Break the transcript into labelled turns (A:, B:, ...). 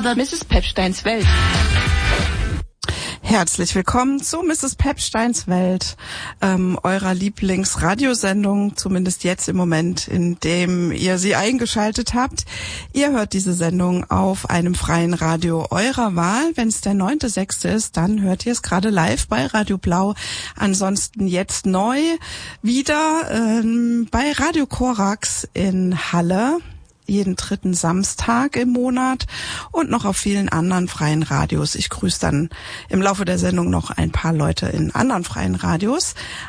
A: Aber Mrs. Pepsteins Welt.
B: Herzlich willkommen zu Mrs. Pepsteins Welt, eurer Lieblingsradiosendung, zumindest jetzt im Moment, in dem ihr sie eingeschaltet habt. Ihr hört diese Sendung auf einem freien Radio eurer Wahl. Wenn es der 9.6. ist, dann hört ihr es gerade live bei Radio Blau. Ansonsten jetzt neu wieder bei Radio Korax in Halle. Jeden dritten Samstag im Monat und noch auf vielen anderen freien Radios. Ich grüße dann im Laufe der Sendung noch ein paar Leute in anderen freien Radios.